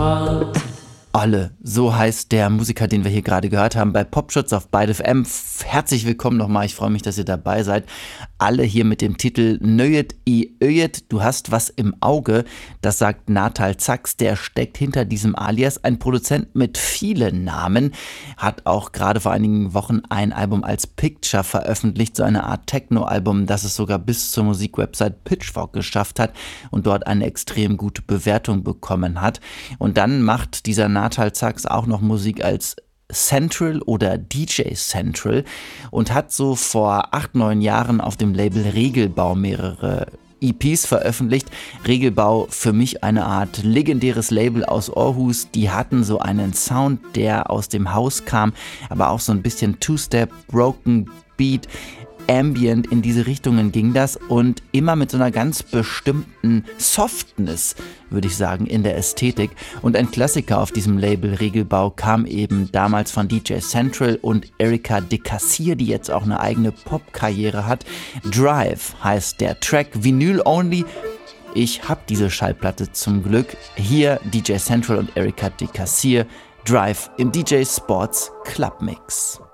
Olle, so heißt der Musiker, den wir hier gerade gehört haben, bei Popschutz auf Byte FM. Herzlich willkommen nochmal, ich freue mich, dass ihr dabei seid. Alle hier mit dem Titel Nöjet i Öjet, du hast was im Auge. Das sagt Natal Zax, der steckt hinter diesem Alias. Ein Produzent mit vielen Namen, hat auch gerade vor einigen Wochen ein Album als Picture veröffentlicht, so eine Art Techno-Album, das es sogar bis zur Musikwebsite Pitchfork geschafft hat und dort eine extrem gute Bewertung bekommen hat. Und dann macht dieser Natal Zax auch noch Musik als Central oder DJ Central und hat so vor 8-9 Jahren auf dem Label Regelbau mehrere EPs veröffentlicht. Regelbau, für mich eine Art legendäres Label aus Aarhus. Die hatten so einen Sound, der aus dem Haus kam, aber auch so ein bisschen Two-Step, Broken Beat, Ambient, in diese Richtungen ging das und immer mit so einer ganz bestimmten Softness, würde ich sagen, in der Ästhetik. Und ein Klassiker auf diesem Label Regelbau kam eben damals von DJ Central und Erika de Cassier, die jetzt auch eine eigene Pop-Karriere hat. Drive heißt der Track, Vinyl Only. Ich habe diese Schallplatte zum Glück. Hier DJ Central und Erika de Cassier, Drive im DJ Sports Club Mix.